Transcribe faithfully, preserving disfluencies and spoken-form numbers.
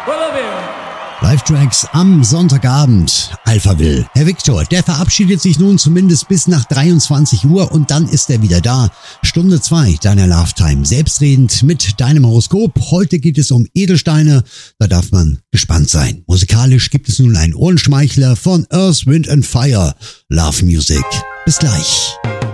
Live-Tracks am Sonntagabend. Alphaville. Herr Viktor, der verabschiedet sich nun zumindest bis nach dreiundzwanzig Uhr und dann ist er wieder da. Stunde zwei deiner Love-Time. Selbstredend mit deinem Horoskop. Heute geht es um Edelsteine. Da darf man gespannt sein. Musikalisch gibt es nun einen Ohrenschmeichler von Earth, Wind and Fire. Love Music. Bis gleich.